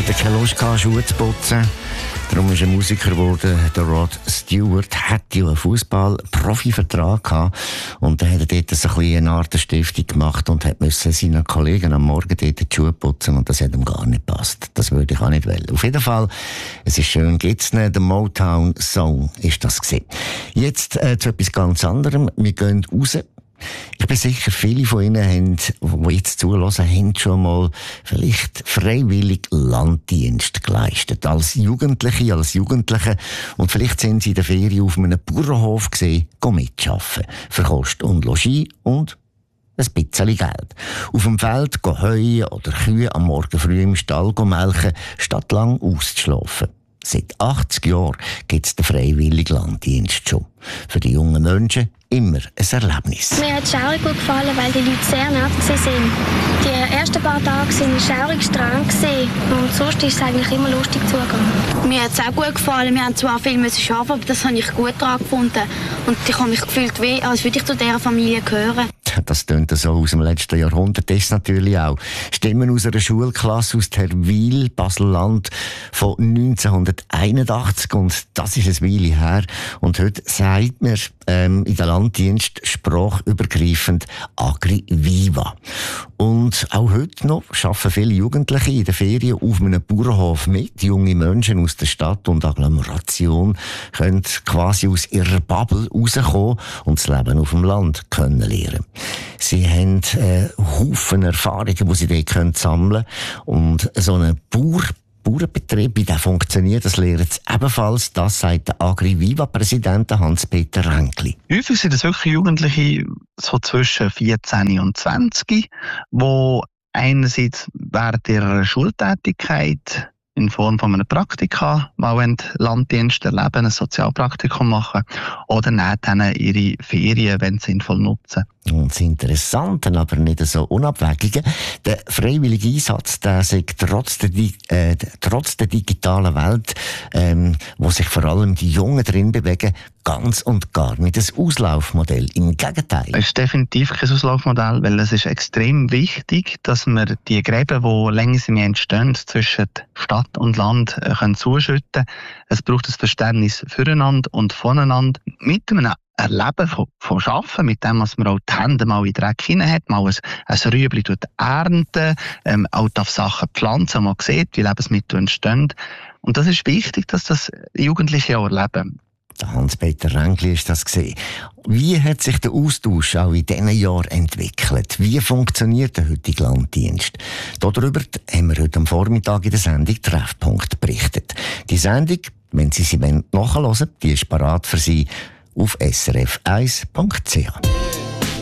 hatte keine Lust, Schuhe zu putzen. Darum ist er Musiker geworden. Der Rod Stewart hatte ja einen Fußball-Profivertrag gehabt. Und dann hat er dort so ein bisschen eine Art Stiftung gemacht und musste seinen Kollegen am Morgen dort die Schuhe putzen. Und das hat ihm gar nicht gepasst. Das würde ich auch nicht wollen. Auf jeden Fall, es ist schön, gibt's nicht. Der Motown Song ist das gewesen. Jetzt zu etwas ganz anderem. Wir gehen raus. Ich bin sicher, viele von Ihnen, die jetzt zuhören, haben schon mal vielleicht freiwillig Landdienst geleistet. Als Jugendliche, als Jugendliche. Und vielleicht sind Sie in der Ferien auf einem Bauernhof gesehen, mitarbeiten. Für Kost und Logis und ein bisschen Geld. Auf dem Feld heuen oder Kühe am Morgen früh im Stall melken, statt lang auszuschlafen. Seit 80 Jahren gibt es den freiwilligen Landdienst schon. Für die jungen Menschen immer ein Erlebnis. Mir hat es schaurig gut gefallen, weil die Leute sehr nett waren. Die ersten paar Tage waren schaurig streng und sonst ist es eigentlich immer lustig zugegangen. Mir hat es auch gut gefallen. Wir haben zwar viel arbeiten, aber das habe ich gut daran gefunden. Und ich habe mich gefühlt, als würde ich zu dieser Familie gehören. Das tönt so aus dem letzten Jahrhundert. Das ist natürlich auch Stimmen aus einer Schulklasse aus Terwil, Basel-Land von 1981. Und das ist ein Weile her. Und heute sagt man in der Landdienst sprachübergreifend Agri Viva. Und auch heute noch arbeiten viele Jugendliche in den Ferien auf einem Bauernhof mit. Junge Menschen aus der Stadt und Agglomeration können quasi aus ihrer Bubble rauskommen und das Leben auf dem Land kennenlernen. Sie haben Haufen Erfahrungen, die sie dort sammeln können. Und so ein Bauernbetrieb, wie der funktioniert, das lernen sie ebenfalls. Das sagt der Agri-Viva-Präsident Hans-Peter Ränkli. Häufig sind es wirklich Jugendliche so zwischen 14 und 20, die einerseits während ihrer Schultätigkeit in Form von einem Praktika mal Landdienst erleben, ein Sozialpraktikum machen oder dann ihre Ferien, wenn sie sinnvoll nutzen. Und das Interessante, aber nicht so unabwägige, der freiwillige Einsatz, der sich trotz der digitalen Welt, wo sich vor allem die Jungen drin bewegen, ganz und gar nicht ein Auslaufmodell. Im Gegenteil. Es ist definitiv kein Auslaufmodell, weil es ist extrem wichtig, dass wir die Gräben, die längst entstehen zwischen Stadt und Land, können zuschütten. Es braucht ein Verständnis füreinander und voneinander mit einem Erleben von Arbeiten, mit dem, dass man auch die Hände mal in den Dreck hinein hat, mal ein Rüebli ernten, auch darf Sachen pflanzen, man sieht, wie Lebensmittel entstehen. Und das ist wichtig, dass das Jugendliche auch erleben. Hans-Peter Ränkli ist das gesehen. Wie hat sich der Austausch auch in diesen Jahren entwickelt? Wie funktioniert der heutige Landdienst? Darüber haben wir heute am Vormittag in der Sendung Treffpunkt berichtet. Die Sendung, wenn Sie sie nachhören wollen, die ist parat für Sie auf srf1.ch.